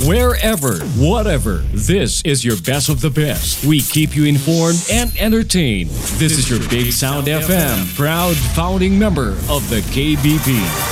Wherever, whatever, this is your best of the best. We keep you informed and entertained. This is your Big Sound FM, proud founding member of the KBP.